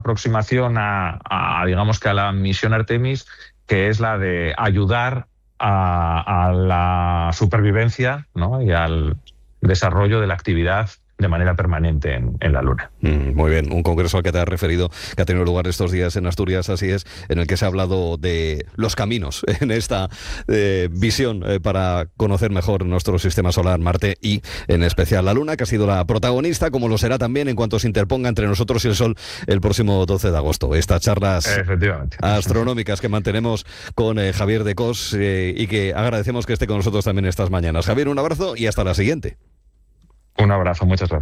aproximación digamos que a la misión Artemis, que es la de ayudar a la supervivencia, ¿no?, y al desarrollo de la actividad de manera permanente en la Luna. Muy bien, un congreso al que te has referido, que ha tenido lugar estos días en Asturias, así es, en el que se ha hablado de los caminos en esta visión para conocer mejor nuestro sistema solar, Marte y en especial la Luna, que ha sido la protagonista, como lo será también en cuanto se interponga entre nosotros y el Sol el próximo 12 de agosto. Estas charlas astronómicas que mantenemos con Javier de Cos y que agradecemos que esté con nosotros también estas mañanas. Javier, un abrazo y hasta la siguiente. Un abrazo, muchas gracias.